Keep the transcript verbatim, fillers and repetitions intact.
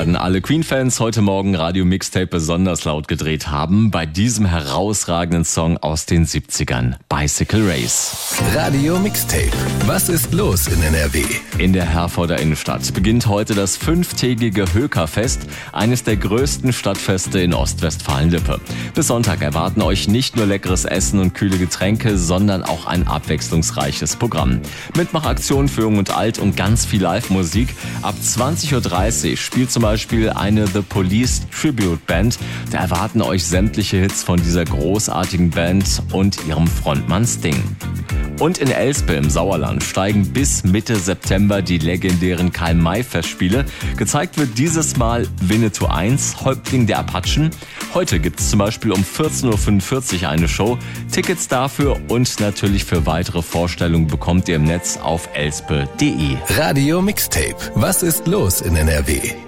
werden alle Queen-Fans heute Morgen Radio Mixtape besonders laut gedreht haben bei diesem herausragenden Song aus den siebzigern, Bicycle Race. Radio Mixtape. Was ist los in N R W? In der Herforder Innenstadt beginnt heute das fünftägige Hökerfest, eines der größten Stadtfeste in Ostwestfalen-Lippe. Bis Sonntag erwarten euch nicht nur leckeres Essen und kühle Getränke, sondern auch ein abwechslungsreiches Programm. Mitmachaktionen für Jung und Alt und ganz viel Live-Musik. Ab zwanzig Uhr dreißig spielt zum Beispiel eine The Police Tribute Band. Da erwarten euch sämtliche Hits von dieser großartigen Band und ihrem Frontmann Sting. Und in Elspe im Sauerland steigen bis Mitte September die legendären Karl-May-Festspiele. Gezeigt wird dieses Mal Winnetou eins, Häuptling der Apachen. Heute gibt es zum Beispiel um vierzehn Uhr fünfundvierzig eine Show. Tickets dafür und natürlich für weitere Vorstellungen bekommt ihr im Netz auf elspe punkt de. Radio Mixtape. Was ist los in N R W?